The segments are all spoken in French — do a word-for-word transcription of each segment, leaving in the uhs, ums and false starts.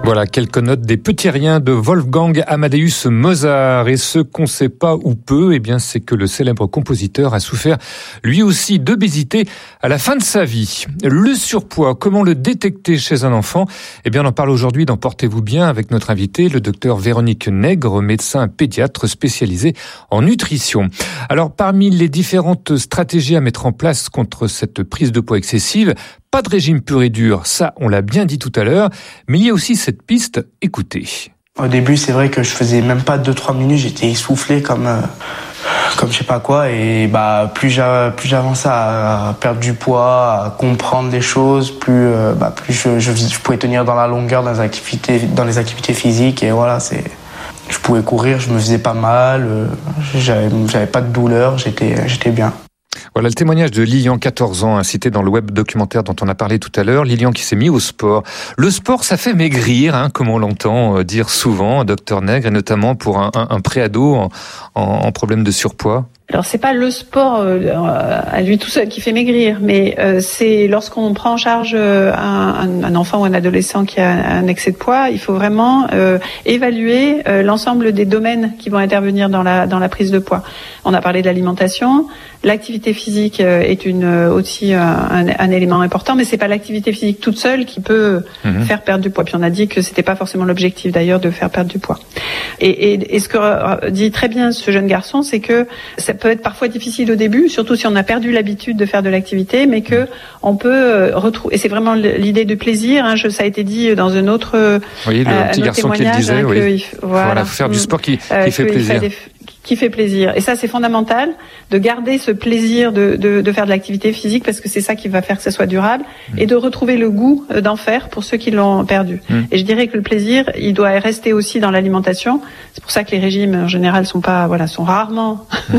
Voilà, quelques notes des petits riens de Wolfgang Amadeus Mozart. Et ce qu'on ne sait pas ou peu, eh bien, c'est que le célèbre compositeur a souffert lui aussi d'obésité à la fin de sa vie. Le surpoids, comment le détecter chez un enfant? Eh bien, on en parle aujourd'hui dans Portez-vous bien avec notre invité, le docteur Véronique Nègre, médecin pédiatre spécialisé en nutrition. Alors, parmi les différentes stratégies à mettre en place contre cette prise de poids excessive, pas de régime pur et dur, ça on l'a bien dit tout à l'heure, mais il y a aussi cette piste, écoutez. Au début, c'est vrai que je faisais même pas deux trois minutes, j'étais essoufflé comme euh, comme je sais pas quoi, et bah plus j'a, plus j'avançais à perdre du poids, à comprendre les choses, plus euh, bah plus je, je, je pouvais tenir dans la longueur dans les activités dans les activités physiques, et voilà, c'est je pouvais courir, je me faisais pas mal, euh, j'avais j'avais pas de douleur, j'étais j'étais bien. Voilà le témoignage de Lilian, quatorze ans, cité dans le web documentaire dont on a parlé tout à l'heure. Lilian qui s'est mis au sport. Le sport, ça fait maigrir, hein, comme on l'entend dire souvent, docteur Nègre, et notamment pour un, un, un préado en, en, en problème de surpoids. Alors c'est pas le sport euh, à lui tout seul qui fait maigrir, mais euh, c'est lorsqu'on prend en charge euh, un, un enfant ou un adolescent qui a un excès de poids, il faut vraiment euh, évaluer euh, l'ensemble des domaines qui vont intervenir dans la dans la prise de poids. On a parlé de l'alimentation, l'activité physique euh, est une aussi un, un, un élément important, mais c'est pas l'activité physique toute seule qui peut mmh. faire perdre du poids. Puis on a dit que c'était pas forcément l'objectif d'ailleurs de faire perdre du poids. Et, et, et ce que dit très bien ce jeune garçon, c'est que ça peut être parfois difficile au début, surtout si on a perdu l'habitude de faire de l'activité, mais que on peut retrouver. Et c'est vraiment l'idée du plaisir. Hein, je, ça a été dit dans un autre. Oui, le euh, petit garçon qui le disait. Hein, oui. Il, voilà, voilà, faut faire du sport qui, qui euh, fait plaisir. Qui fait plaisir. Et ça, c'est fondamental de garder ce plaisir de, de, de faire de l'activité physique, parce que c'est ça qui va faire que ça soit durable, mmh. et de retrouver le goût d'en faire pour ceux qui l'ont perdu. Mmh. Et je dirais que le plaisir, il doit rester aussi dans l'alimentation. C'est pour ça que les régimes en général sont pas, voilà, sont rarement mmh.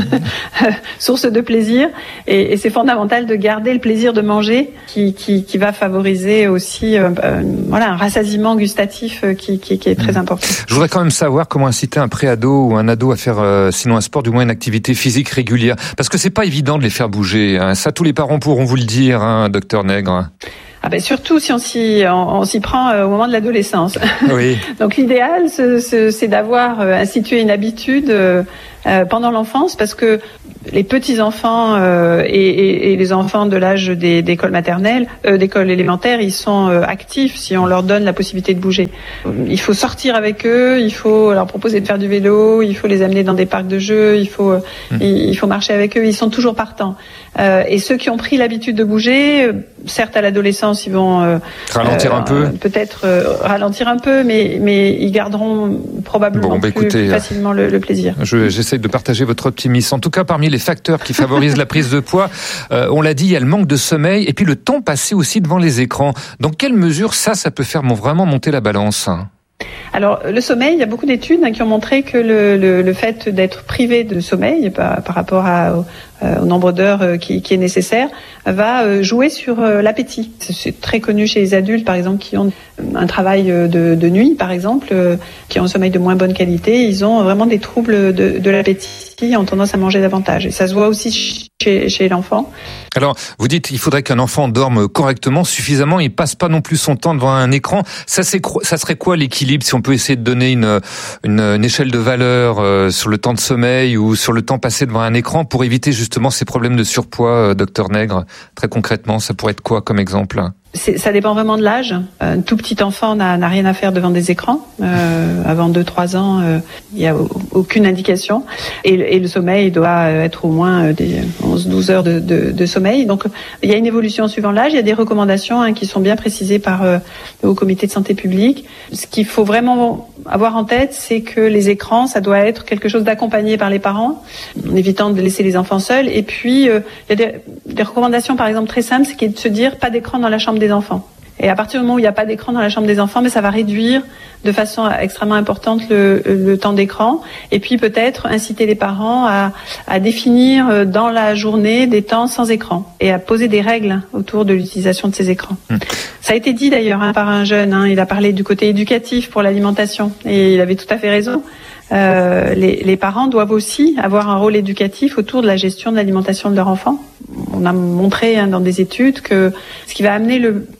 source de plaisir. Et, et c'est fondamental de garder le plaisir de manger, qui, qui, qui va favoriser aussi, euh, euh, voilà, un rassasiement gustatif qui, qui, qui est très mmh. important. Je voudrais quand même savoir comment inciter un préado ou un ado à faire euh, sinon un sport, du moins une activité physique régulière. Parce que c'est pas évident de les faire bouger. Hein. Ça, tous les parents pourront vous le dire, hein, docteur Nègre. Ah ben surtout si on s'y, on, on s'y prend euh, au moment de l'adolescence. Oui. Donc l'idéal, c'est, c'est d'avoir euh, institué une habitude euh, euh, pendant l'enfance, parce que les petits enfants euh, et, et, et les enfants de l'âge des, d'école maternelle, euh, d'école élémentaire, ils sont euh, actifs si on leur donne la possibilité de bouger. Il faut sortir avec eux, il faut leur proposer de faire du vélo, il faut les amener dans des parcs de jeux, il faut, mmh. il, il faut marcher avec eux. Ils sont toujours partants. Euh, et ceux qui ont pris l'habitude de bouger, certes à l'adolescence, ils vont euh, ralentir euh, un peu, peut-être euh, ralentir un peu, mais mais ils garderont probablement bon, bah, plus, écoutez, plus facilement le, le plaisir. Je, j'essaie de partager votre optimisme. En tout cas, parmi les facteurs qui favorisent la prise de poids, euh, on l'a dit, il y a le manque de sommeil et puis le temps passé aussi devant les écrans. Dans quelle mesure ça, ça peut faire vraiment monter la balance? Alors, le sommeil, il y a beaucoup d'études hein, qui ont montré que le, le, le fait d'être privé de sommeil par, par rapport à, au, euh, au nombre d'heures euh, qui, qui est nécessaire va euh, jouer sur euh, l'appétit. C'est, c'est très connu chez les adultes, par exemple, qui ont un travail de, de nuit, par exemple, euh, qui ont un sommeil de moins bonne qualité. Ils ont vraiment des troubles de, de l'appétit, ont tendance à manger davantage. Et ça se voit aussi chez, chez l'enfant. Alors, vous dites qu'il faudrait qu'un enfant dorme correctement, suffisamment, il passe pas non plus son temps devant un écran. Ça, c'est, ça serait quoi l'équilibre, si on peut essayer de donner une, une, une échelle de valeur euh, sur le temps de sommeil ou sur le temps passé devant un écran pour éviter justement ces problèmes de surpoids, euh, docteur Nègre? Très concrètement, ça pourrait être quoi comme exemple? C'est, ça dépend vraiment de l'âge. Un tout petit enfant n'a, n'a rien à faire devant des écrans. Euh, avant deux trois ans, il euh, n'y a aucune indication. Et, et le sommeil doit être au moins des onze douze heures de, de, de sommeil. Donc, il y a une évolution suivant l'âge. Il y a des recommandations hein, qui sont bien précisées par euh, le Haut Comité de Santé Publique. Ce qu'il faut vraiment avoir en tête, c'est que les écrans, ça doit être quelque chose d'accompagné par les parents, en évitant de laisser les enfants seuls. Et puis, euh, il y a des, des recommandations, par exemple, très simples, c'est de se dire pas d'écran dans la chambre des enfants. Et à partir du moment où il n'y a pas d'écran dans la chambre des enfants, mais ça va réduire de façon extrêmement importante le, le temps d'écran. Et puis peut-être inciter les parents à, à définir dans la journée des temps sans écran et à poser des règles autour de l'utilisation de ces écrans. Mmh. Ça a été dit d'ailleurs hein, par un jeune. Hein, il a parlé du côté éducatif pour l'alimentation et il avait tout à fait raison. Euh, les, les parents doivent aussi avoir un rôle éducatif autour de la gestion de l'alimentation de leur enfant. On a montré hein, dans des études que ce qui va amener le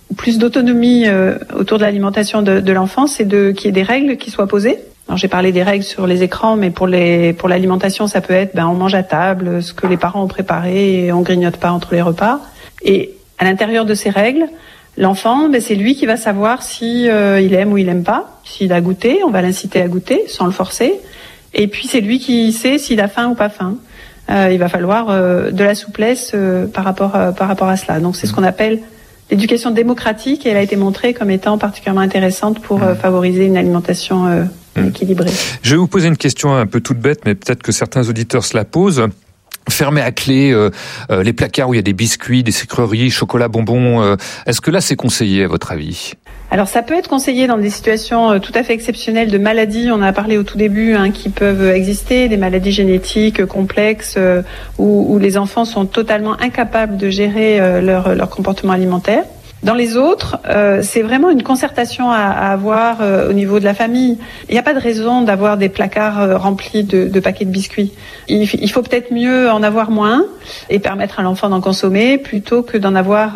plus d'autonomie euh, autour de l'alimentation de, de l'enfant, c'est de qu'il y ait des règles qui soient posées. Alors j'ai parlé des règles sur les écrans, mais pour les pour l'alimentation, ça peut être ben on mange à table, ce que les parents ont préparé et on grignote pas entre les repas. Et à l'intérieur de ces règles, l'enfant, ben c'est lui qui va savoir si euh, il aime ou il aime pas. S'il a goûté, on va l'inciter à goûter sans le forcer. Et puis c'est lui qui sait s'il a faim ou pas faim. Euh, il va falloir euh, de la souplesse euh, par rapport euh, par rapport à cela. Donc c'est ce qu'on appelle l'éducation démocratique, et elle a été montrée comme étant particulièrement intéressante pour euh, favoriser une alimentation euh, mmh. équilibrée. Je vais vous poser une question un peu toute bête, mais peut-être que certains auditeurs se la posent. Fermer à clé euh, euh, les placards où il y a des biscuits, des sucreries, chocolat, bonbons, euh, est-ce que là c'est conseillé à votre avis ? Alors ça peut être conseillé dans des situations tout à fait exceptionnelles de maladies, on en a parlé au tout début, hein, qui peuvent exister, des maladies génétiques complexes euh, où, où les enfants sont totalement incapables de gérer euh, leur, leur comportement alimentaire. Dans les autres, euh, c'est vraiment une concertation à, à avoir euh, au niveau de la famille. Il n'y a pas de raison d'avoir des placards euh, remplis de, de paquets de biscuits. Il, il faut peut-être mieux en avoir moins et permettre à l'enfant d'en consommer plutôt que d'en avoir,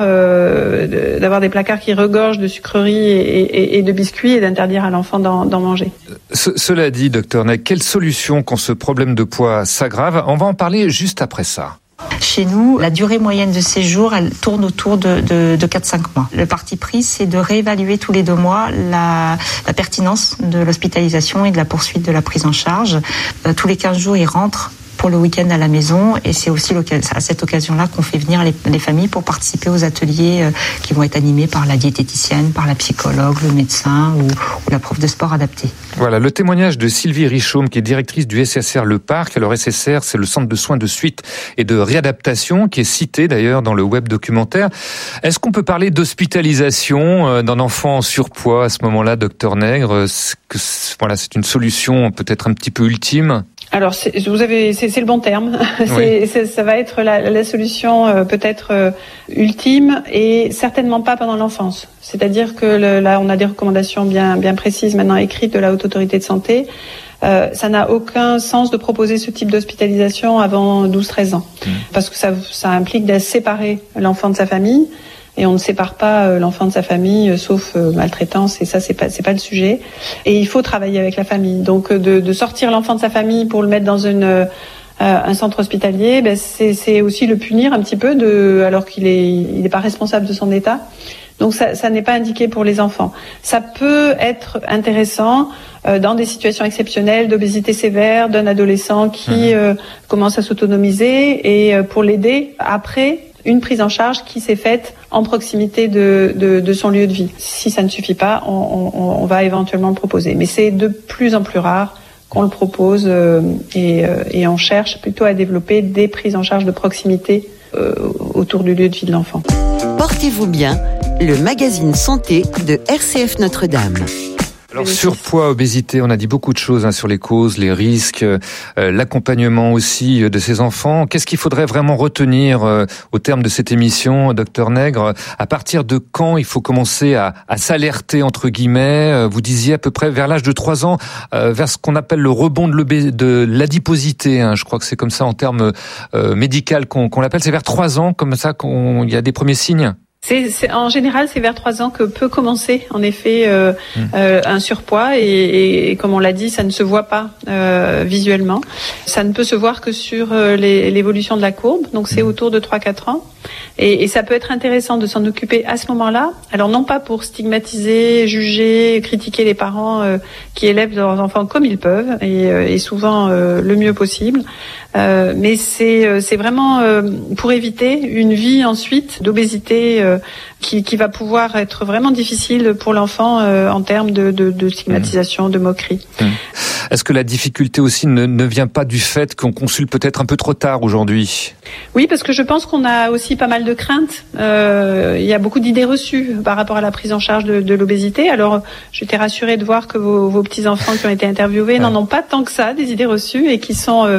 euh, de, d'avoir des placards qui regorgent de sucreries et, et, et de biscuits et d'interdire à l'enfant d'en, d'en manger. Ce, cela dit, docteur Nègre, quelle solution quand ce problème de poids s'aggrave ? On va en parler juste après ça. Chez nous, la durée moyenne de séjour, elle tourne autour de, de, de quatre à cinq mois. Le parti pris, c'est de réévaluer tous les deux mois la, la pertinence de l'hospitalisation et de la poursuite de la prise en charge. Euh, tous les quinze jours, ils rentrent pour le week-end à la maison, et c'est aussi à cette occasion-là qu'on fait venir les, les familles pour participer aux ateliers euh, qui vont être animés par la diététicienne, par la psychologue, le médecin ou, ou la prof de sport adaptée. Voilà, le témoignage de Sylvie Richaume, qui est directrice du S S R Le Parc. Alors S S R, c'est le centre de soins de suite et de réadaptation, qui est cité d'ailleurs dans le web documentaire. Est-ce qu'on peut parler d'hospitalisation d'un enfant en surpoids à ce moment-là, docteur Nègre ? C'est, que, voilà, c'est une solution peut-être un petit peu ultime ? Alors, c'est, vous avez, c'est, c'est le bon terme. Oui. c'est, c'est, ça va être la, la solution euh, peut-être euh, ultime, et certainement pas pendant l'enfance. C'est-à-dire que le, là, on a des recommandations bien, bien précises maintenant écrites de la Haute Autorité de Santé. Euh, ça n'a aucun sens de proposer ce type d'hospitalisation avant douze treize ans, mmh. parce que ça, ça implique de séparer l'enfant de sa famille. Et on ne sépare pas l'enfant de sa famille, sauf maltraitance, et ça, c'est pas, c'est pas le sujet. Et il faut travailler avec la famille. Donc, de, de sortir l'enfant de sa famille pour le mettre dans une, euh, un centre hospitalier, ben, c'est, c'est aussi le punir un petit peu, de, alors qu'il est, il n'est pas responsable de son état. Donc, ça, ça n'est pas indiqué pour les enfants. Ça peut être intéressant euh, dans des situations exceptionnelles d'obésité sévère d'un adolescent qui mmh. euh, commence à s'autonomiser, et euh, pour l'aider après une prise en charge qui s'est faite en proximité de, de, de son lieu de vie. Si ça ne suffit pas, on, on, on va éventuellement le proposer. Mais c'est de plus en plus rare qu'on le propose, euh, et, euh, et on cherche plutôt à développer des prises en charge de proximité euh, autour du lieu de vie de l'enfant. Portez-vous bien, le magazine santé de R C F Notre-Dame. Alors surpoids, obésité, on a dit beaucoup de choses hein, sur les causes, les risques, euh, l'accompagnement aussi de ces enfants. Qu'est-ce qu'il faudrait vraiment retenir euh, au terme de cette émission, docteur Nègre ? À partir de quand il faut commencer à, à s'alerter, entre guillemets ? Vous disiez à peu près vers l'âge de trois ans, euh, vers ce qu'on appelle le rebond de, l'obé- de l'adiposité. Hein, je crois que c'est comme ça en termes euh, médical qu'on, qu'on l'appelle. C'est vers trois ans, comme ça, qu'il y a des premiers signes ? C'est, c'est, en général, c'est vers trois ans que peut commencer, en effet, euh, mmh. euh, un surpoids, et, et, et comme on l'a dit, ça ne se voit pas euh, visuellement. Ça ne peut se voir que sur euh, les, l'évolution de la courbe, donc c'est mmh. autour de trois à quatre ans. Et, et ça peut être intéressant de s'en occuper à ce moment-là. Alors non pas pour stigmatiser, juger, critiquer les parents euh, qui élèvent leurs enfants comme ils peuvent, et, euh, et souvent euh, le mieux possible. Euh, mais c'est, c'est vraiment euh, pour éviter une vie ensuite d'obésité euh, qui, qui va pouvoir être vraiment difficile pour l'enfant euh, en termes de, de, de stigmatisation, mmh. de moquerie. Mmh. Est-ce que la difficulté aussi ne, ne vient pas du fait qu'on consulte peut-être un peu trop tard aujourd'hui ? Oui, parce que je pense qu'on a aussi pas mal de craintes. Euh, il y a beaucoup d'idées reçues par rapport à la prise en charge de, de l'obésité. Alors, j'étais rassurée de voir que vos, vos petits-enfants qui ont été interviewés ouais. n'en ont pas tant que ça, des idées reçues, et qui sont euh,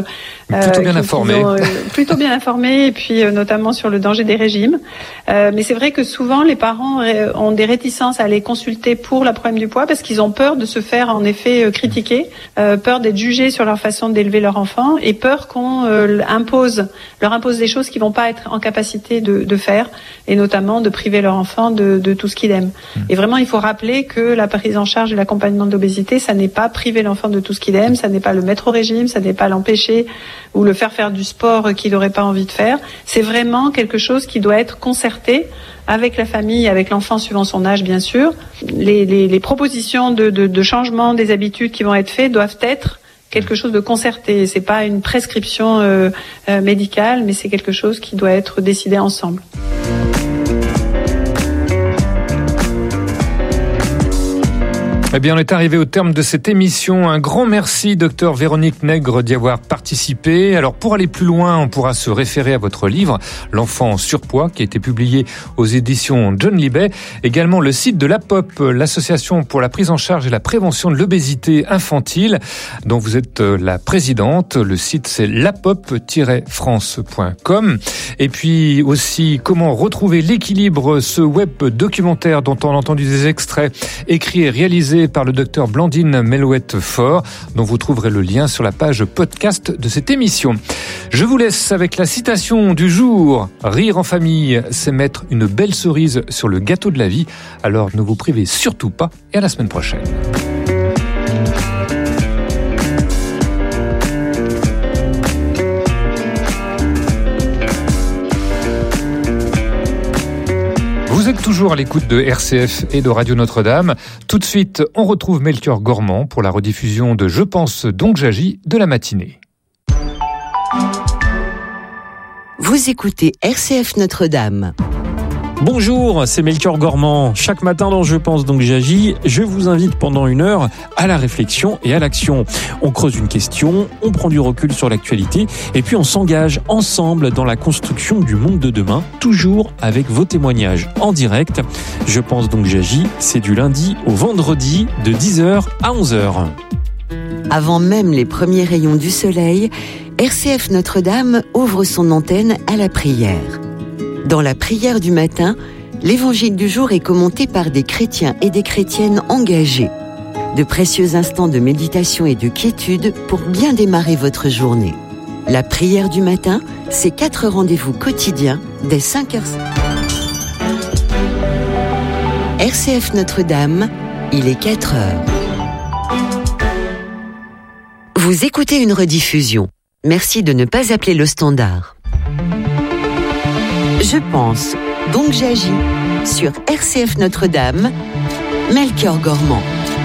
Plutôt bien informés. Euh, plutôt bien informés, et puis euh, notamment sur le danger des régimes. Euh, mais c'est vrai que souvent, les parents ré- ont des réticences à aller consulter pour le problème du poids parce qu'ils ont peur de se faire, en effet, euh, critiquer, euh, peur d'être jugés sur leur façon d'élever leur enfant et peur qu'on euh, impose, leur impose des choses qu'ils vont pas être en capacité de, de faire, et notamment de priver leur enfant de, de tout ce qu'il aime. Mmh. Et vraiment, il faut rappeler que la prise en charge et l'accompagnement de l'obésité, ça n'est pas priver l'enfant de tout ce qu'il aime, ça n'est pas le mettre au régime, ça n'est pas l'empêcher ou le faire faire du sport qu'il n'aurait pas envie de faire. C'est vraiment quelque chose qui doit être concerté avec la famille, avec l'enfant suivant son âge, bien sûr. Les, les, les propositions de, de, de changement des habitudes qui vont être faites doivent être quelque chose de concerté. C'est pas une prescription euh, euh, médicale, mais c'est quelque chose qui doit être décidé ensemble. Eh bien, on est arrivé au terme de cette émission. Un grand merci, docteur Véronique Nègre, d'y avoir participé. Alors, pour aller plus loin, on pourra se référer à votre livre, L'enfant en surpoids, qui a été publié aux éditions John Libet. Également, le site de l'A P O P, l'Association pour la prise en charge et la prévention de l'obésité infantile, dont vous êtes la présidente. Le site, c'est lapop tiret france point com. Et puis aussi, comment retrouver l'équilibre, ce web documentaire dont on a entendu des extraits, écrit et réalisé par le docteur Blandine Melouette-Fort, dont vous trouverez le lien sur la page podcast de cette émission. Je vous laisse avec la citation du jour. Rire en famille, c'est mettre une belle cerise sur le gâteau de la vie. Alors ne vous privez surtout pas, et à la semaine prochaine. Vous êtes toujours à l'écoute de R C F et de Radio Notre-Dame. Tout de suite, on retrouve Melchior Gormand pour la rediffusion de Je pense donc j'agis de la matinée. Vous écoutez R C F Notre-Dame. Bonjour, c'est Melchior Gormand. Chaque matin dans Je pense donc j'agis, je vous invite pendant une heure à la réflexion et à l'action. On creuse une question, on prend du recul sur l'actualité et puis on s'engage ensemble dans la construction du monde de demain, toujours avec vos témoignages en direct. Je pense donc j'agis, c'est du lundi au vendredi de dix heures à onze heures. Avant même les premiers rayons du soleil, R C F Notre-Dame ouvre son antenne à la prière. Dans la prière du matin, l'évangile du jour est commenté par des chrétiens et des chrétiennes engagés. De précieux instants de méditation et de quiétude pour bien démarrer votre journée. La prière du matin, c'est quatre rendez-vous quotidiens dès cinq heures. R C F Notre-Dame, il est quatre heures. Vous écoutez une rediffusion. Merci de ne pas appeler le standard. Je pense, donc j'agis, sur R C F Notre-Dame, Melchior Gormand.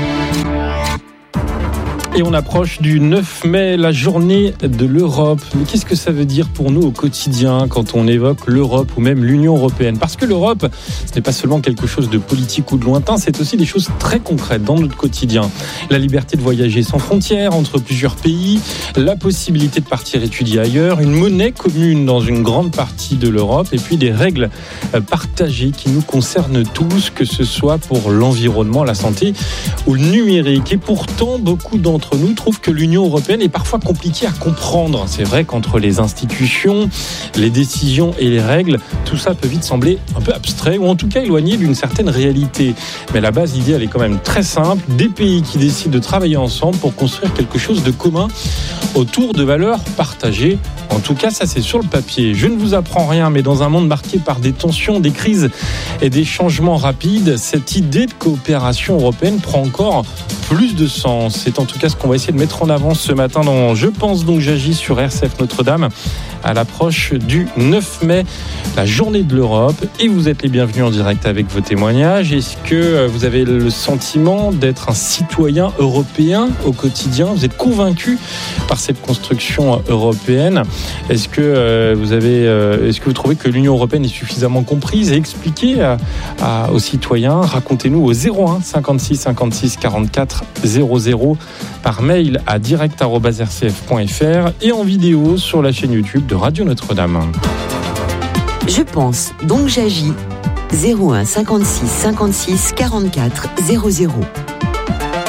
Et on approche du neuf mai, la journée de l'Europe. Mais qu'est-ce que ça veut dire pour nous au quotidien quand on évoque l'Europe ou même l'Union européenne ? Parce que l'Europe, ce n'est pas seulement quelque chose de politique ou de lointain, c'est aussi des choses très concrètes dans notre quotidien. La liberté de voyager sans frontières entre plusieurs pays, la possibilité de partir étudier ailleurs, une monnaie commune dans une grande partie de l'Europe et puis des règles partagées qui nous concernent tous, que ce soit pour l'environnement, la santé ou le numérique. Et pourtant, beaucoup d'entre nous trouvent que l'Union européenne est parfois compliquée à comprendre. C'est vrai qu'entre les institutions, les décisions et les règles, tout ça peut vite sembler un peu abstrait ou en tout cas éloigné d'une certaine réalité. Mais à la base, l'idée, elle est quand même très simple. Des pays qui décident de travailler ensemble pour construire quelque chose de commun autour de valeurs partagées. En tout cas, ça c'est sur le papier. Je ne vous apprends rien, mais dans un monde marqué par des tensions, des crises et des changements rapides, cette idée de coopération européenne prend encore plus de sens. C'est en tout cas ce qu'on va essayer de mettre en avant ce matin dans Je pense donc j'agis sur R C F Notre-Dame à l'approche du neuf mai, la journée de l'Europe. Et vous êtes les bienvenus en direct avec vos témoignages. Est-ce que vous avez le sentiment d'être un citoyen européen au quotidien ? Vous êtes convaincu par cette construction européenne ? Est-ce que vous avez, est-ce que vous trouvez que l'Union européenne est suffisamment comprise et expliquée à, à, aux citoyens ? Racontez-nous au zéro un cinquante-six cinquante-six quarante-quatre zéro zéro par mail à direct arobase r c f point f r et en vidéo sur la chaîne YouTube de Radio Notre-Dame. Je pense, donc j'agis. zéro un cinquante-six cinquante-six quarante-quatre zéro zéro.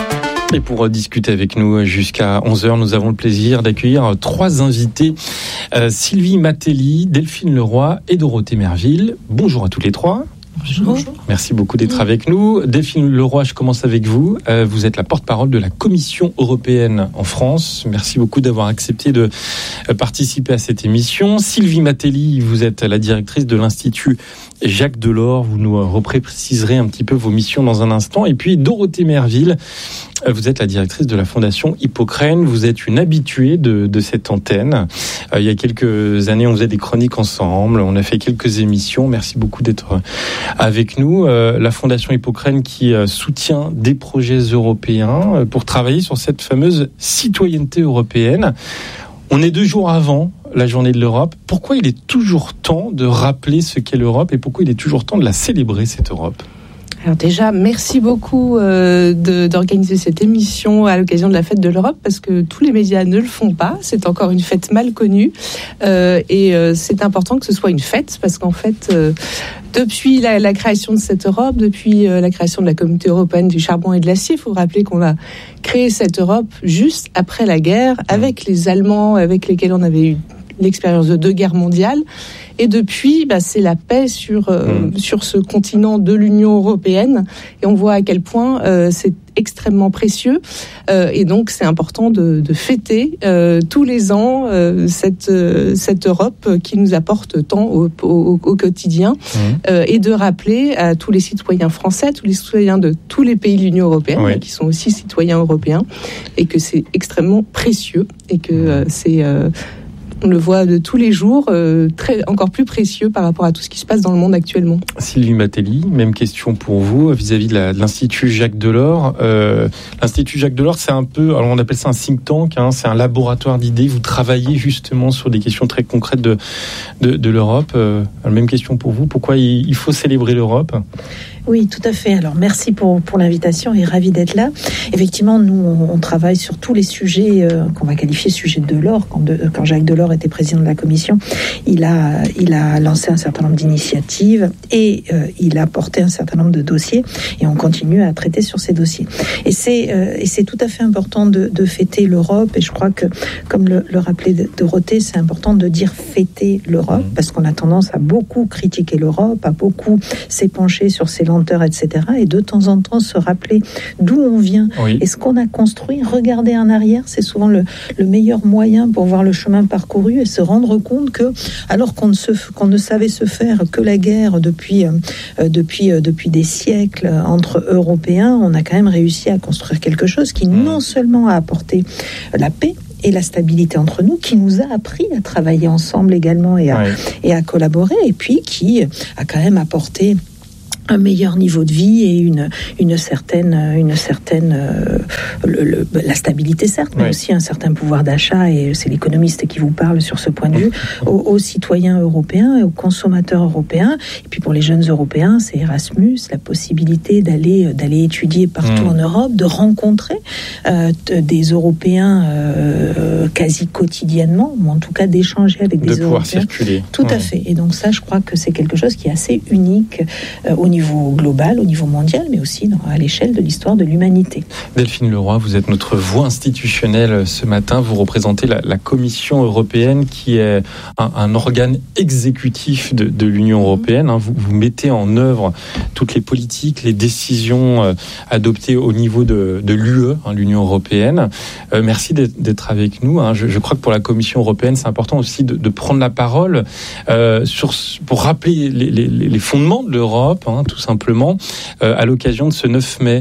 Et pour discuter avec nous jusqu'à onze heures, nous avons le plaisir d'accueillir trois invités. Euh, Sylvie Matelli, Delphine Leroy et Dorothée Merville. Bonjour à toutes les trois. Bonjour. Merci beaucoup d'être avec nous. Delphine Leroy, je commence avec vous. Euh, vous êtes la porte-parole de la Commission européenne en France. Merci beaucoup d'avoir accepté de participer à cette émission. Sylvie Matelli, vous êtes la directrice de l'Institut Jacques Delors. Vous nous repréciserez un petit peu vos missions dans un instant. Et puis Dorothée Merville, vous êtes la directrice de la Fondation Hippocrène. Vous êtes une habituée de, de cette antenne. Euh, il y a quelques années, on faisait des chroniques ensemble. On a fait quelques émissions. Merci beaucoup d'être avec nous. Euh, la Fondation Hippocrène qui euh, soutient des projets européens euh, pour travailler sur cette fameuse citoyenneté européenne. On est deux jours avant la journée de l'Europe. Pourquoi il est toujours temps de rappeler ce qu'est l'Europe et pourquoi il est toujours temps de la célébrer, cette Europe ? Alors déjà, merci beaucoup euh, de, d'organiser cette émission à l'occasion de la fête de l'Europe, parce que tous les médias ne le font pas. C'est encore une fête mal connue. Euh, et euh, c'est important que ce soit une fête, parce qu'en fait, euh, depuis la, la création de cette Europe, depuis euh, la création de la Communauté européenne du charbon et de l'acier, il faut rappeler qu'on a créé cette Europe juste après la guerre, avec les Allemands, avec lesquels on avait eu l'expérience de deux guerres mondiales. Et depuis, bah, c'est la paix sur, euh, mmh. sur ce continent de l'Union européenne. Et on voit à quel point euh, c'est extrêmement précieux. Euh, et donc, c'est important de, de fêter euh, tous les ans euh, cette, euh, cette Europe qui nous apporte tant au, au, au quotidien. Mmh. Euh, et de rappeler à tous les citoyens français, tous les citoyens de tous les pays de l'Union européenne, oui. qui sont aussi citoyens européens, et que c'est extrêmement précieux et que euh, c'est... Euh, on le voit de tous les jours, euh, très, encore plus précieux par rapport à tout ce qui se passe dans le monde actuellement. Sylvie Matelli, même question pour vous vis-à-vis de, la, de l'Institut Jacques Delors. Euh, L'Institut Jacques Delors, c'est un peu, alors on appelle ça un think tank, hein, c'est un laboratoire d'idées. Vous travaillez justement sur des questions très concrètes de, de, de l'Europe. Euh, même question pour vous, pourquoi il, il faut célébrer l'Europe ? Oui, tout à fait. Alors, merci pour, pour l'invitation et ravi d'être là. Effectivement, nous, on, on travaille sur tous les sujets euh, qu'on va qualifier sujets de Delors. Quand, de, quand Jacques Delors était président de la Commission, il a, il a lancé un certain nombre d'initiatives et euh, il a porté un certain nombre de dossiers et on continue à traiter sur ces dossiers. Et c'est, euh, et c'est tout à fait important de, de fêter l'Europe et je crois que, comme le, le rappelait Dorothée, c'est important de dire fêter l'Europe parce qu'on a tendance à beaucoup critiquer l'Europe, à beaucoup s'épancher sur ses langues, et cetera. Et de temps en temps se rappeler d'où on vient oui. et ce qu'on a construit. Regarder en arrière, c'est souvent le, le meilleur moyen pour voir le chemin parcouru et se rendre compte que, alors qu'on ne, se, qu'on ne savait se faire que la guerre depuis, euh, depuis, euh, depuis des siècles entre Européens, on a quand même réussi à construire quelque chose qui mmh. non seulement a apporté la paix, et la stabilité entre nous, qui nous a appris à travailler ensemble également et à, ouais. et à collaborer, et puis qui a quand même apporté un meilleur niveau de vie et une une certaine une certaine euh, le, le, la stabilité certes mais ouais. aussi un certain pouvoir d'achat et c'est l'économiste qui vous parle sur ce point de vue aux, aux citoyens européens et aux consommateurs européens et puis pour les jeunes européens c'est Erasmus, la possibilité d'aller d'aller étudier partout mmh. en Europe, de rencontrer euh, des Européens euh, quasi quotidiennement ou en tout cas d'échanger avec des de Européens. Pouvoir circuler. Tout mmh. à fait et donc ça je crois que c'est quelque chose qui est assez unique euh, au niveau Au niveau global, au niveau mondial, mais aussi dans, à l'échelle de l'histoire de l'humanité. Delphine Leroy, vous êtes notre voix institutionnelle ce matin. Vous représentez la, la Commission européenne qui est un, un organe exécutif de, de l'Union européenne. Vous, vous mettez en œuvre toutes les politiques, les décisions euh, adoptées au niveau de, de l'U E, hein, l'Union européenne. Euh, merci d'être, d'être avec nous. Hein. Je, je crois que pour la Commission européenne, c'est important aussi de, de prendre la parole euh, sur, pour rappeler les, les, les fondements de l'Europe, hein, tout simplement, euh, à l'occasion de ce neuf mai.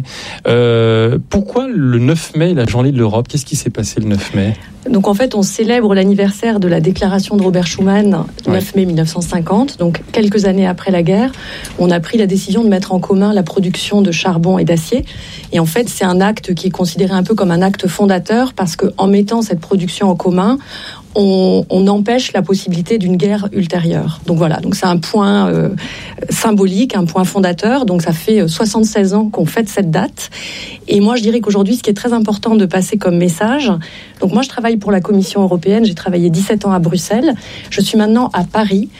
Euh, pourquoi le neuf mai, la journée de l'Europe ? Qu'est-ce qui s'est passé le neuf mai ? Donc en fait, on célèbre l'anniversaire de la déclaration de Robert Schuman, neuf mai mille neuf cent cinquante, donc quelques années après la guerre. On a pris la décision de mettre en commun la production de charbon et d'acier. Et en fait, c'est un acte qui est considéré un peu comme un acte fondateur parce qu'en mettant cette production en commun, On, on empêche la possibilité d'une guerre ultérieure. Donc voilà, donc c'est un point euh, symbolique, un point fondateur. Donc ça fait soixante-seize ans qu'on fête cette date. Et moi, je dirais qu'aujourd'hui, ce qui est très important de passer comme message, donc moi, je travaille pour la Commission européenne, j'ai travaillé dix-sept ans à Bruxelles, je suis maintenant à Paris.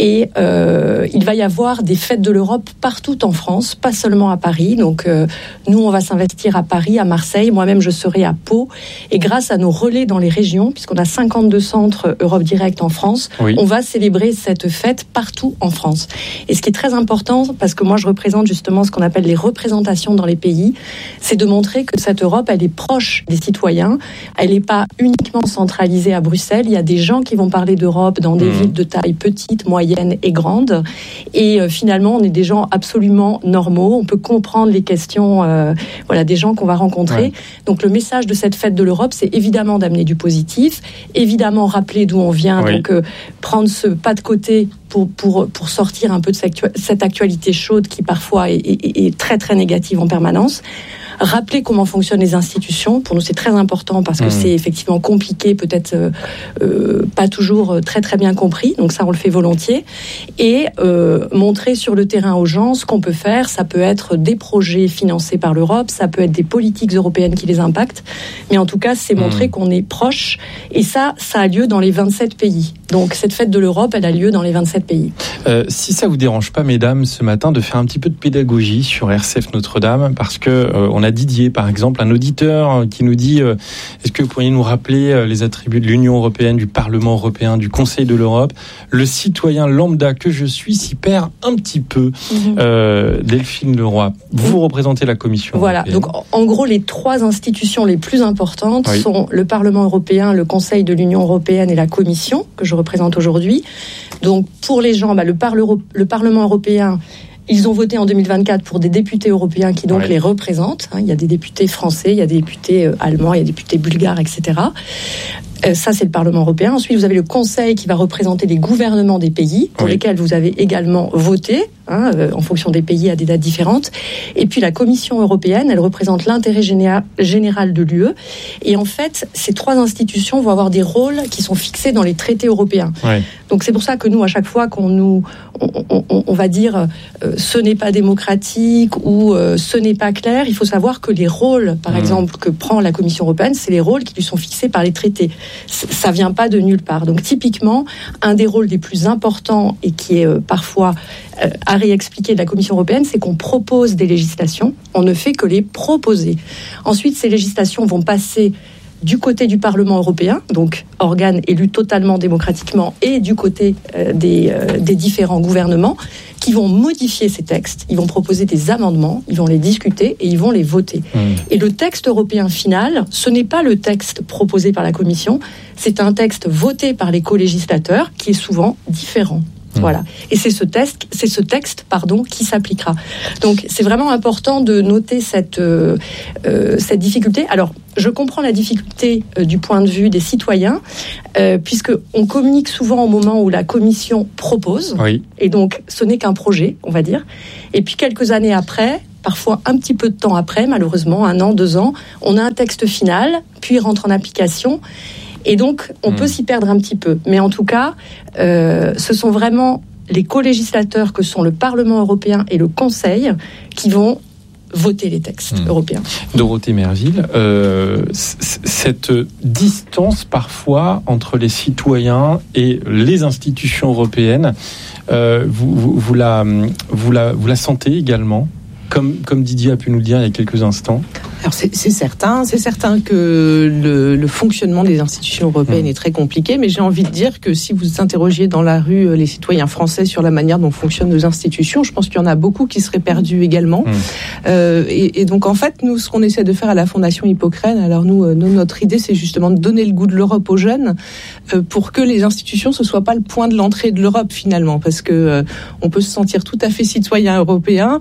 Et euh, il va y avoir des fêtes de l'Europe partout en France, pas seulement à Paris. Donc euh, nous, on va s'investir à Paris, à Marseille. Moi-même, je serai à Pau. Et grâce à nos relais dans les régions, puisqu'on a cinquante-deux centres Europe Direct en France, oui. on va célébrer cette fête partout en France. Et ce qui est très important, parce que moi, je représente justement ce qu'on appelle les représentations dans les pays, c'est de montrer que cette Europe, elle est proche des citoyens. Elle n'est pas uniquement centralisée à Bruxelles. Il y a des gens qui vont parler d'Europe dans des mmh. villes de taille petite, moyenne et grande. Et euh, finalement, on est des gens absolument normaux. On peut comprendre les questions euh, voilà, des gens qu'on va rencontrer. Ouais. Donc le message de cette fête de l'Europe, c'est évidemment d'amener du positif, évidemment rappeler d'où on vient, oui. donc euh, prendre ce pas de côté pour, pour, pour sortir un peu de cette actualité chaude qui parfois est, est, est très très négative en permanence. Rappeler comment fonctionnent les institutions, pour nous c'est très important parce que mmh. c'est effectivement compliqué, peut-être euh, euh, pas toujours très très bien compris, donc ça on le fait volontiers, et euh, montrer sur le terrain aux gens ce qu'on peut faire. Ça peut être des projets financés par l'Europe, ça peut être des politiques européennes qui les impactent, mais en tout cas c'est montrer mmh. qu'on est proche, et ça, ça a lieu dans les vingt-sept pays. Donc cette fête de l'Europe, elle a lieu dans les vingt-sept pays. Euh, si ça vous dérange pas, mesdames, ce matin, de faire un petit peu de pédagogie sur R C F Notre-Dame, parce que euh, on a Didier, par exemple, un auditeur qui nous dit euh, est-ce que vous pourriez nous rappeler euh, les attributs de l'Union européenne, du Parlement européen, du Conseil de l'Europe? Le citoyen lambda que je suis s'y perd un petit peu. Mmh. Euh, Delphine Leroy, vous mmh. représentez la Commission voilà, européenne. Donc en gros, les trois institutions les plus importantes oui. sont le Parlement européen, le Conseil de l'Union européenne et la Commission, que je représente aujourd'hui. Donc pour les gens, bah, le, Parle- le Parlement européen, ils ont voté en deux mille vingt-quatre pour des députés européens qui donc ouais. les représentent. Il y a des députés français, il y a des députés allemands, il y a des députés bulgares, et cetera. Euh, ça, c'est le Parlement européen. Ensuite, vous avez le Conseil qui va représenter les gouvernements des pays, pour oui. lesquels vous avez également voté, hein, euh, en fonction des pays à des dates différentes. Et puis la Commission européenne, elle représente l'intérêt général, général de l'U E. Et en fait, ces trois institutions vont avoir des rôles qui sont fixés dans les traités européens. Oui. Donc c'est pour ça que nous, à chaque fois qu'on nous, on, on, on va dire, euh, ce n'est pas démocratique ou euh, ce n'est pas clair, il faut savoir que les rôles, par mmh. exemple, que prend la Commission européenne, c'est les rôles qui lui sont fixés par les traités. Ça vient pas de nulle part. Donc typiquement, un des rôles les plus importants et qui est euh, parfois euh, à réexpliquer de la Commission européenne, c'est qu'on propose des législations. On ne fait que les proposer. Ensuite, ces législations vont passer du côté du Parlement européen, donc organe élu totalement démocratiquement, et du côté euh, des, euh, des différents gouvernements, qui vont modifier ces textes, ils vont proposer des amendements, ils vont les discuter et ils vont les voter. Mmh. Et le texte européen final, ce n'est pas le texte proposé par la Commission, c'est un texte voté par les co-législateurs qui est souvent différent. Voilà. Et c'est ce texte, c'est ce texte, pardon, qui s'appliquera. Donc, c'est vraiment important de noter cette euh, euh, cette difficulté. Alors, je comprends la difficulté euh, du point de vue des citoyens, euh, puisque on communique souvent au moment où la Commission propose. Oui. Et donc, ce n'est qu'un projet, on va dire. Et puis quelques années après, parfois un petit peu de temps après, malheureusement, un an, deux ans, on a un texte final, puis il rentre en application. Et donc, on mmh. peut s'y perdre un petit peu. Mais en tout cas, euh, ce sont vraiment les co-législateurs que sont le Parlement européen et le Conseil qui vont voter les textes mmh. européens. Dorothée Merville, euh, c- cette distance parfois entre les citoyens et les institutions européennes, euh, vous, vous, vous, la, vous, la, vous la sentez également ? Comme, comme Didier a pu nous le dire il y a quelques instants. Alors c'est, c'est certain, c'est certain que le, le fonctionnement des institutions européennes mmh. est très compliqué, mais j'ai envie de dire que si vous interrogiez dans la rue les citoyens français sur la manière dont fonctionnent nos institutions, je pense qu'il y en a beaucoup qui seraient perdus également. Mmh. Euh, et, et donc en fait, nous, ce qu'on essaie de faire à la Fondation Hippocrène, alors nous, nous notre idée, c'est justement de donner le goût de l'Europe aux jeunes euh, pour que les institutions, ce soit pas le point de l'entrée de l'Europe finalement, parce que euh, on peut se sentir tout à fait citoyen européen,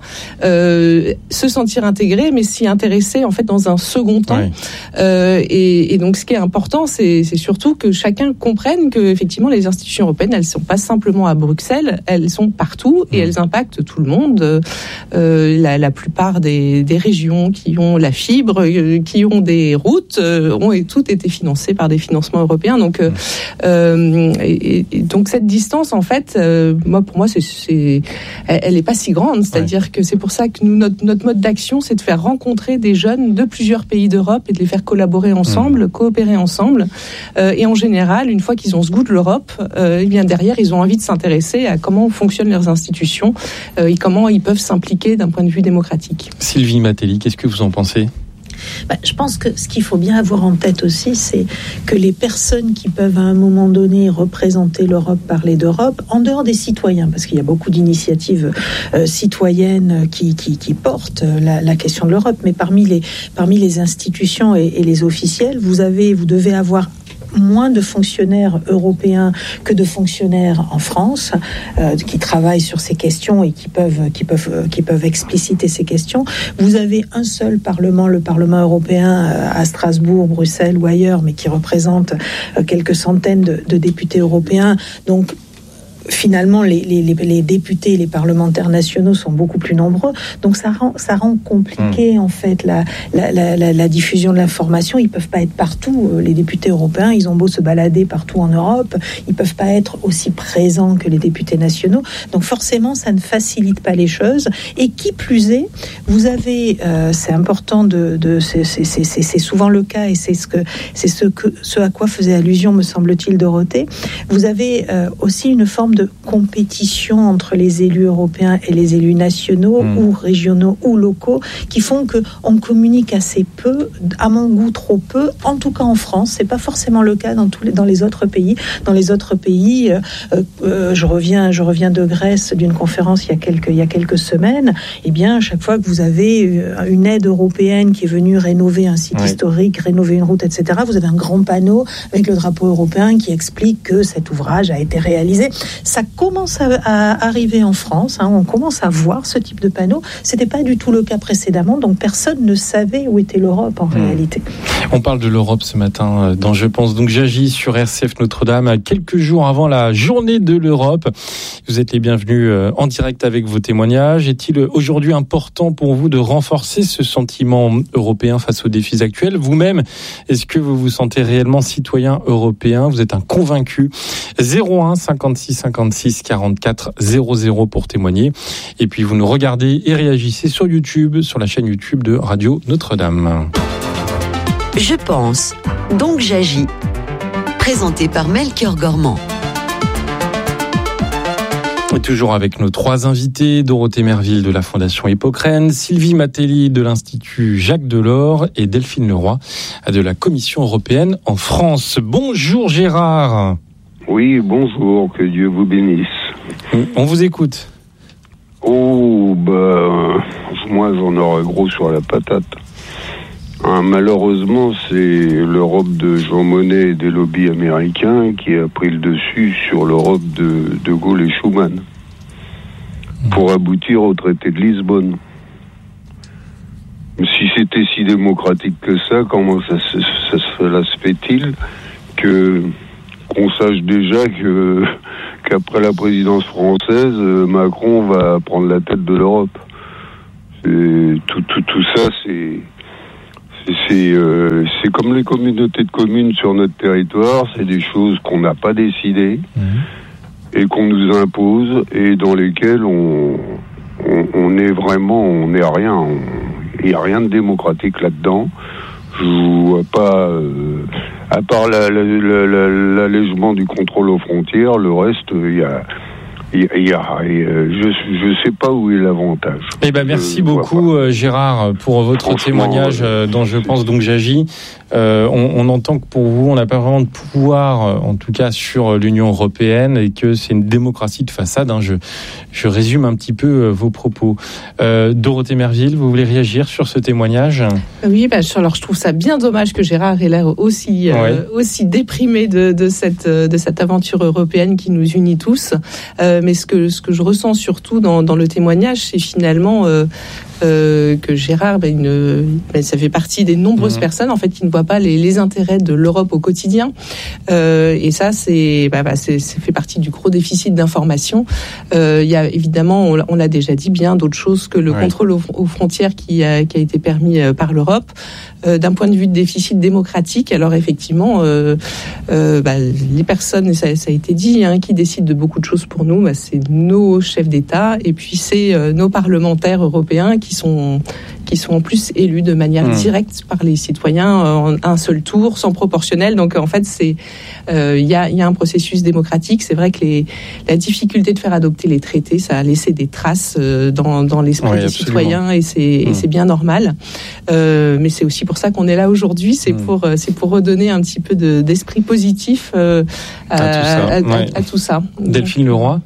euh, se sentir intégré, mais s'y intéresser en fait dans un second temps. Ouais. Euh, et, et donc ce qui est important, c'est, c'est surtout que chacun comprenne que effectivement les institutions européennes, elles sont pas simplement à Bruxelles, elles sont partout et mmh. elles impactent tout le monde. Euh, la, la plupart des, des régions qui ont la fibre, euh, qui ont des routes, euh, ont et toutes été financées par des financements européens. Donc, euh, euh, et, et donc cette distance, en fait, euh, moi pour moi, c'est, c'est, elle, elle est pas si grande. C'est-à-dire ouais. que c'est pour ça que nous notre, notre mode d'action, c'est de faire rencontrer des jeunes personnes de plusieurs pays d'Europe et de les faire collaborer ensemble, mmh. coopérer ensemble. Euh, et en général, une fois qu'ils ont ce goût de l'Europe, euh, et bien derrière, ils ont envie de s'intéresser à comment fonctionnent leurs institutions euh, et comment ils peuvent s'impliquer d'un point de vue démocratique. Sylvie Matelli, qu'est-ce que vous en pensez ? Bah, je pense que ce qu'il faut bien avoir en tête aussi, c'est que les personnes qui peuvent à un moment donné représenter l'Europe, parler d'Europe, en dehors des citoyens, parce qu'il y a beaucoup d'initiatives euh, citoyennes qui, qui, qui portent la, la question de l'Europe, mais parmi les, parmi les institutions et, et les officiels, vous avez, vous devez avoir moins de fonctionnaires européens que de fonctionnaires en France euh, qui travaillent sur ces questions et qui peuvent, qui peuvent, euh, qui peuvent expliciter ces questions. Vous avez un seul Parlement, le Parlement européen euh, à Strasbourg, Bruxelles ou ailleurs, mais qui représente euh, quelques centaines de, de députés européens. Donc, finalement, les, les, les députés et les parlementaires nationaux sont beaucoup plus nombreux. Donc, ça rend, ça rend compliqué, mmh. en fait, la, la, la, la, la diffusion de l'information. Ils ne peuvent pas être partout. Les députés européens, ils ont beau se balader partout en Europe. Ils ne peuvent pas être aussi présents que les députés nationaux. Donc, forcément, ça ne facilite pas les choses. Et qui plus est, vous avez, euh, c'est important, de, de, c'est, c'est, c'est, c'est souvent le cas, et c'est ce, que, c'est ce, que, ce à quoi faisait allusion, me semble-t-il, Dorothée. Vous avez euh, aussi une forme de compétition entre les élus européens et les élus nationaux mmh. ou régionaux ou locaux qui font qu'on communique assez peu, à mon goût trop peu, en tout cas en France. C'est pas forcément le cas dans, tous les, dans les autres pays. Dans les autres pays, euh, euh, je, reviens, je reviens de Grèce d'une conférence il y a quelques, il y a quelques semaines, eh bien, à chaque fois que vous avez une aide européenne qui est venue rénover un site oui. historique, rénover une route, et cetera, vous avez un grand panneau avec le drapeau européen qui explique que cet ouvrage a été réalisé. Ça commence à, à arriver en France, hein, on commence à voir ce type de panneau. C'était pas du tout le cas précédemment, donc personne ne savait où était l'Europe en mmh. réalité. On parle de l'Europe ce matin dans Je pense donc j'agis sur R C F Notre-Dame, quelques jours avant la journée de l'Europe. Vous êtes les bienvenus en direct avec vos témoignages. Est-il aujourd'hui important pour vous de renforcer ce sentiment européen face aux défis actuels ? Vous-même, est-ce que vous vous sentez réellement citoyen européen ? Vous êtes un convaincu ? zéro un cinquante-six cinquante-six quarante-quatre zéro zéro pour témoigner. Et puis vous nous regardez et réagissez sur YouTube, sur la chaîne YouTube de Radio Notre-Dame. Je pense, donc j'agis. Présenté par Melchior Gormand. Et toujours avec nos trois invités, Dorothée Merville de la Fondation Hippocrène, Sylvie Matelli de l'Institut Jacques Delors et Delphine Leroy de la Commission européenne en France. Bonjour Gérard. Oui, bonjour, que Dieu vous bénisse. On vous écoute. Oh, bah, moi j'en aurais gros sur la patate. Hein, malheureusement, c'est l'Europe de Jean Monnet et des lobbies américains qui a pris le dessus sur l'Europe de De Gaulle et Schuman pour aboutir au traité de Lisbonne. Si c'était si démocratique que ça, comment ça, ça, ça, ça se fait-il que qu'on sache déjà que qu'après la présidence française, Macron va prendre la tête de l'Europe. C'est, tout, tout, tout ça, c'est c'est, c'est, euh, c'est comme les communautés de communes sur notre territoire. C'est des choses qu'on n'a pas décidées mmh. et qu'on nous impose et dans lesquelles on on, on est vraiment, on n'est rien. Il n'y a rien de démocratique là-dedans. Je vois pas, euh, à part la, la, la, la, l'allègement du contrôle aux frontières, le reste, il y a, il y a, il y a je, je sais pas où est l'avantage. Eh ben, merci je beaucoup Gérard pour votre témoignage euh, dont Je pense donc j'agis. Euh, on, on entend que pour vous, on n'a pas vraiment de pouvoir, en tout cas sur l'Union européenne, et que c'est une démocratie de façade. Hein. Je, je résume un petit peu vos propos. Euh, Dorothée Merville, vous voulez réagir sur ce témoignage ? Oui, bah, alors je trouve ça bien dommage que Gérard ait l'air aussi, euh, ouais. aussi déprimé de, de, cette, de cette aventure européenne qui nous unit tous. Euh, mais ce que, ce que je ressens surtout dans, dans le témoignage, c'est finalement... Euh, Euh, que Gérard, ben, une, ben, ça fait partie des nombreuses mmh. personnes en fait qui ne voient pas les, les intérêts de l'Europe au quotidien. Euh, et ça, c'est, ben, ben, c'est, ça fait partie du gros déficit d'information. Il euh, y a évidemment, on, on l'a déjà dit, bien d'autres choses que le ouais. contrôle aux, aux frontières qui a, qui a été permis euh, par l'Europe. Euh, d'un point de vue de déficit démocratique, alors effectivement, euh, euh, bah, les personnes, et ça, ça a été dit, hein, qui décident de beaucoup de choses pour nous, bah, c'est nos chefs d'État et puis c'est euh, nos parlementaires européens qui qui sont qui sont en plus élus de manière mmh. directe par les citoyens en un seul tour, sans proportionnel. Donc en fait, c'est il euh, y a il y a un processus démocratique. C'est vrai que les la difficulté de faire adopter les traités, ça a laissé des traces euh, dans dans l'esprit oui, des absolument. citoyens et c'est mmh. et c'est bien normal. Euh, mais c'est aussi pour ça qu'on est là aujourd'hui. C'est mmh. pour c'est pour redonner un petit peu de, d'esprit positif euh, à, à tout ça. À, ouais. à, à tout ça. Delphine Leroy.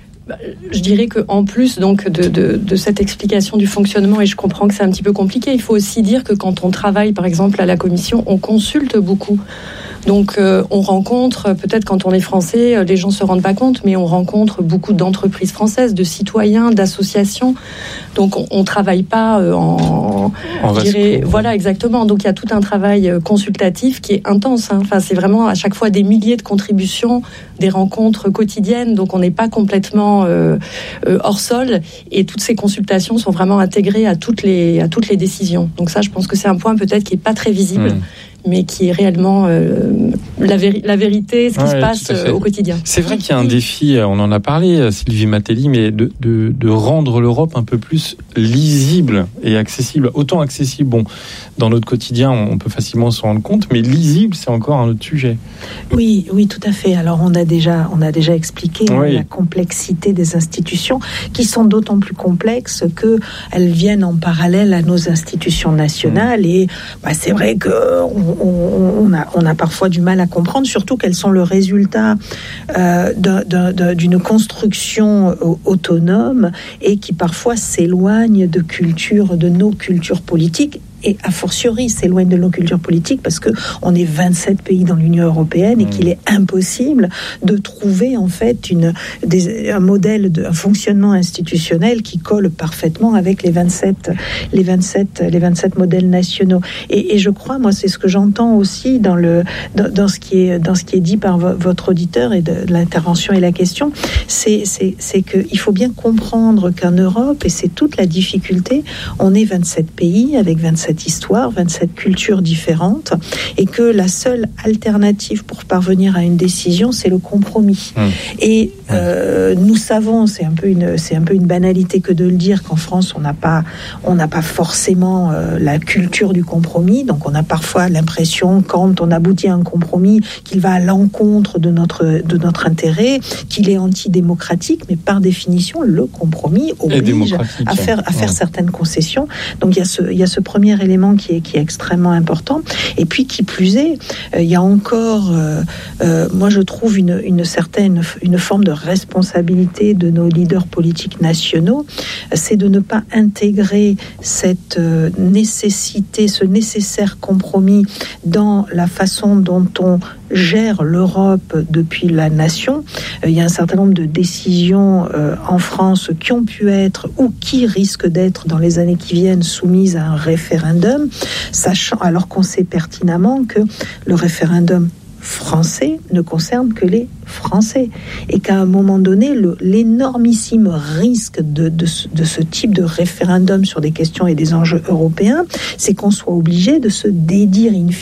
Je dirais qu'en plus donc de, de, de cette explication du fonctionnement, et je comprends que c'est un petit peu compliqué, il faut aussi dire que quand on travaille par exemple à la commission, on consulte beaucoup. Donc euh, on rencontre, peut-être quand on est français, les gens se rendent pas compte, mais on rencontre beaucoup d'entreprises françaises, de citoyens, d'associations. Donc on, on travaille pas euh, en, en je dirais, voilà exactement. Donc il y a tout un travail consultatif qui est intense. Hein. Enfin c'est vraiment à chaque fois des milliers de contributions, des rencontres quotidiennes. Donc on n'est pas complètement euh, euh, hors sol. Et toutes ces consultations sont vraiment intégrées à toutes les à toutes les décisions. Donc ça, je pense que c'est un point peut-être qui est pas très visible. Mmh. mais qui est réellement euh, la, véri- la vérité, ce qui ouais, se passe euh, au quotidien. C'est vrai qu'il y a un défi, on en a parlé, Sylvie Matelli, mais de, de, de rendre l'Europe un peu plus lisible et accessible. Autant accessible, bon, dans notre quotidien, on peut facilement s'en rendre compte, mais lisible, c'est encore un autre sujet. Oui, oui, tout à fait. Alors, on a déjà, on a déjà expliqué oui. la complexité des institutions, qui sont d'autant plus complexes qu'elles viennent en parallèle à nos institutions nationales. Mmh. Et bah, c'est vrai que on, On, on, a, on a parfois du mal à comprendre, surtout qu'elles sont le résultat euh, d'un, d'un, d'une construction autonome et qui parfois s'éloigne de culture, de nos cultures politiques. Et a fortiori s'éloigne de nos cultures politiques parce que on est vingt-sept pays dans l'Union européenne et mmh. qu'il est impossible de trouver en fait une, des, un modèle, de, un fonctionnement institutionnel qui colle parfaitement avec les vingt-sept, les vingt-sept, les vingt-sept modèles nationaux. Et, et je crois, moi, c'est ce que j'entends aussi dans le dans, dans ce qui est dans ce qui est dit par vo- votre auditeur et de, de l'intervention et la question, c'est c'est c'est que il faut bien comprendre qu'en Europe, et c'est toute la difficulté, on est vingt-sept pays avec vingt-sept histoire, vingt-sept cultures différentes, et que la seule alternative pour parvenir à une décision, c'est le compromis. Mmh. Et euh, nous savons, c'est un peu une, c'est un peu une banalité que de le dire, qu'en France, on n'a pas, on n'a pas forcément euh, la culture du compromis. Donc, on a parfois l'impression, quand on aboutit à un compromis, qu'il va à l'encontre de notre, de notre intérêt, qu'il est antidémocratique. Mais par définition, le compromis oblige à faire, à faire ouais. certaines concessions. Donc, il y a ce, il y a ce premier élément qui est, qui est extrêmement important. Et puis, qui plus est, euh, il y a encore, euh, euh, moi je trouve une, une certaine, une forme de responsabilité de nos leaders politiques nationaux, c'est de ne pas intégrer cette euh, nécessité, ce nécessaire compromis dans la façon dont on gère l'Europe depuis la nation. Euh, il y a un certain nombre de décisions euh, en France qui ont pu être ou qui risquent d'être dans les années qui viennent soumises à un référendum, sachant alors qu'on sait pertinemment que le référendum français ne concerne que les Français et qu'à un moment donné, le, l'énormissime risque de, de, de ce type de référendum sur des questions et des enjeux européens, c'est qu'on soit obligé de se dédire in